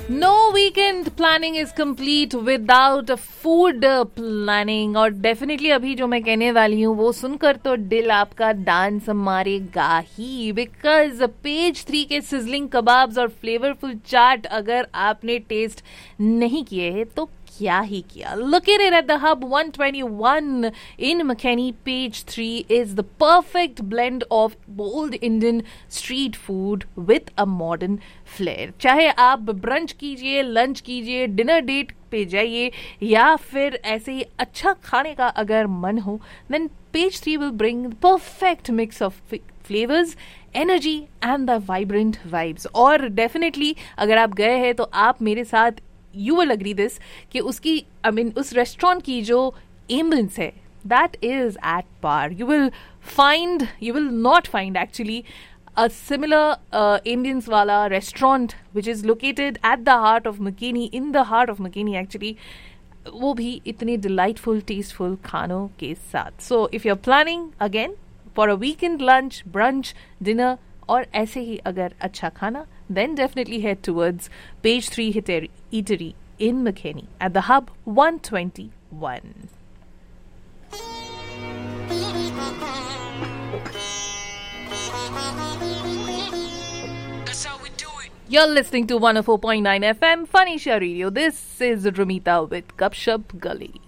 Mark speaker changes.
Speaker 1: No weekend planning is complete without a food planning. और definitely अभी जो मैं कहने वाली हूँ वो सुनकर तो दिल आपका डांस मारेगा ही, because पेज 3 के सिजलिंग कबाब्स और फ्लेवरफुल चाट अगर आपने टेस्ट नहीं किए हैं तो क्या ही किया. Located at the Hub 121 in McKinney, page 3 is the perfect blend of bold Indian street food with a modern flair. चाहे आप ब्रंच कीजिए, लंच कीजिए, डिनर डेट पे जाइए या फिर ऐसे ही अच्छा खाने का अगर मन हो, then page 3 will bring the perfect mix of flavors, energy and the vibrant vibes. और definitely अगर आप गए हैं तो आप मेरे साथ you will agree this कि उसकी उस रेस्टोरेंट की जो एम्बियंस है that is at par. You will not find actually a similar ambience wala restaurant which is located at the heart of McKinney, in the heart of McKinney actually, वो भी इतने delightful, tasteful खानों के साथ. So if you're planning again for a weekend lunch, brunch, dinner और ऐसे ही अगर अच्छा खाना, then definitely head towards page 3 Eatery in McKinney at the Hub 121.
Speaker 2: That's how we do it.
Speaker 1: You're listening to 104.9 FM Funny Show Radio. This is Ramita with Gupshup Gully.